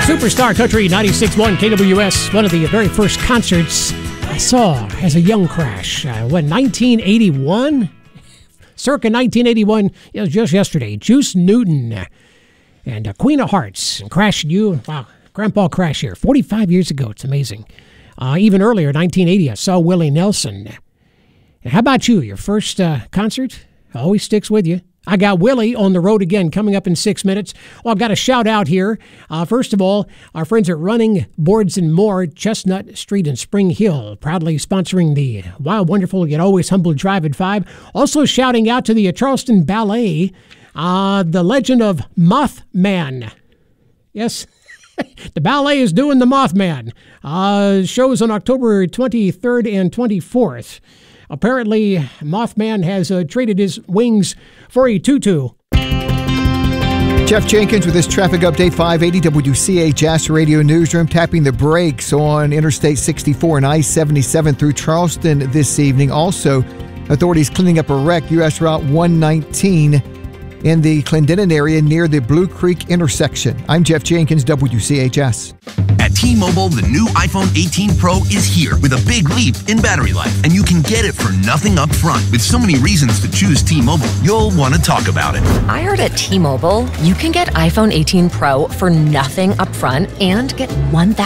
Superstar Country 96.1 KWS, one of the very first concerts I saw as a young Crash. 1981? Circa 1981, it was just yesterday. Juice Newton and Queen of Hearts. And Crash, wow, Grandpa Crash here, 45 years ago. It's amazing. Even earlier, 1980, I saw Willie Nelson. And how about you? Your first concert? Always sticks with you. I got Willie on the road again coming up in 6 minutes. Well, I've got a shout out here. First of all, our friends at Running Boards and More, Chestnut Street in Spring Hill, proudly sponsoring the wild, wonderful, yet always humble Drive at 5. Also shouting out to the Charleston Ballet, the legend of Mothman. Yes, the ballet is doing the Mothman. Shows on October 23rd and 24th. Apparently, Mothman has traded his wings for a tutu. Jeff Jenkins with this traffic update, 580 WCHS Radio Newsroom, tapping the brakes on Interstate 64 and I-77 through Charleston this evening. Also, authorities cleaning up a wreck, U.S. Route 119 in the Clendenin area near the Blue Creek intersection. I'm Jeff Jenkins, WCHS. At T-Mobile, the new iPhone 18 Pro is here with a big leap in battery life, and you can get it for nothing up front. With so many reasons to choose T-Mobile, you'll want to talk about it. I heard at T-Mobile, you can get iPhone 18 Pro for nothing up front and get $1,000